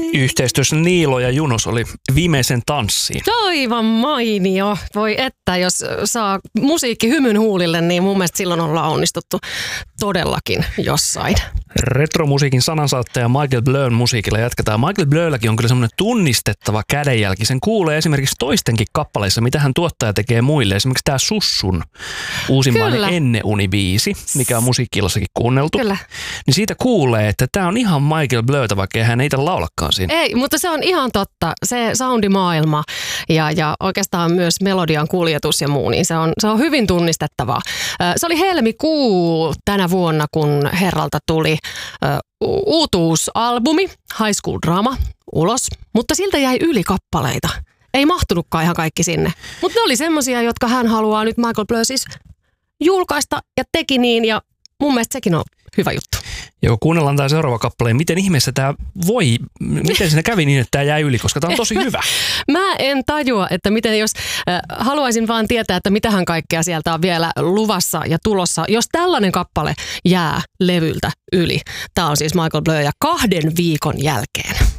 Yhteistyössä Niilo ja Junos oli Viimeisen tanssiin. Aivan mainio. Voi että, jos saa musiikki hymyn huulille, niin mun mielestä silloin ollaan onnistuttu todellakin jossain. Retromusiikin sanansaattaja Michael Blön musiikilla jatketaan. Michael Blölläkin on kyllä semmoinen tunnistettava kädenjälki. Sen kuulee esimerkiksi toistenkin kappaleissa, mitä hän tuottaja tekee muille. Esimerkiksi tämä Sussun uusimmainen Enne-uni-biisi, mikä on musiikki-illassakin kuunneltu. Kyllä. Niin siitä kuulee, että tämä on ihan Michael Blötä, vaikka hän ei itse laulakaan siinä. Ei, mutta se on ihan totta. Se soundimaailma ja oikeastaan myös melodian kuljetus ja muu, niin se on hyvin tunnistettavaa. Se oli helmikuu tänä vuonna, kun herralta tuli uutuusalbumi High School Drama ulos, mutta siltä jäi yli kappaleita. Ei mahtunutkaan ihan kaikki sinne. Mutta ne oli semmosia, jotka hän haluaa nyt Michael Blö siis julkaista ja teki niin, ja mun mielestä sekin on hyvä juttu. Joo, kuunnellaan tämä seuraava kappale. Miten ihmeessä miten siinä kävi niin, että tämä jäi yli, koska tämä on tosi hyvä. Mä en tajua, että miten jos haluaisin vaan tietää, että mitähän kaikkea sieltä on vielä luvassa ja tulossa, jos tällainen kappale jää levyltä yli. Tämä on siis Michael Blö ja 2 viikon jälkeen.